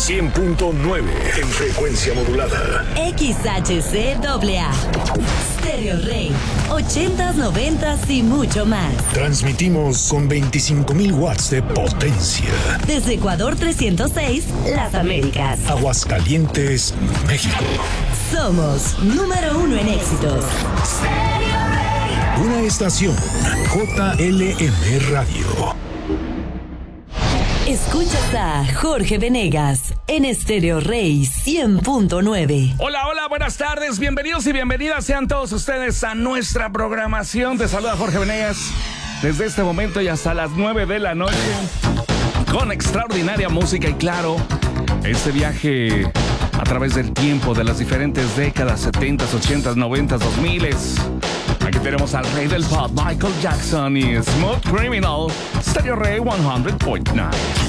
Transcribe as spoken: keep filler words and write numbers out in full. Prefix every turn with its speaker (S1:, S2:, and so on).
S1: cien punto nueve en frecuencia modulada.
S2: X H C A A. Stereo Rey. ochentas, noventas y mucho más.
S1: Transmitimos con veinticinco mil watts de potencia.
S2: Desde Ecuador trescientos seis, Las Américas.
S1: Aguascalientes, México.
S2: Somos número uno en éxitos.
S1: Una estación J L M Radio.
S2: Escuchas a Jorge Venegas en Stereo Rey cien punto nueve.
S3: Hola, hola, buenas tardes, bienvenidos y bienvenidas sean todos ustedes a nuestra programación. Te saluda Jorge Venegas desde este momento y hasta las nueve de la noche con extraordinaria música y claro, este viaje a través del tiempo de las diferentes décadas, setentas, ochentas, noventas, dos miles. Aquí tenemos al rey del pop, Michael Jackson y Smooth Criminal, Stereo Rey ciento punto nueve.